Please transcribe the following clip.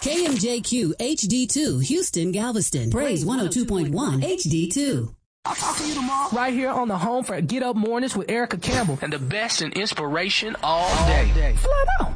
KMJQ HD2, Houston, Galveston. Praise 102.1 HD2. I'll talk to you tomorrow right here on the home for Get Up Mornings with Erica Campbell. And the best in inspiration all day. Flat out.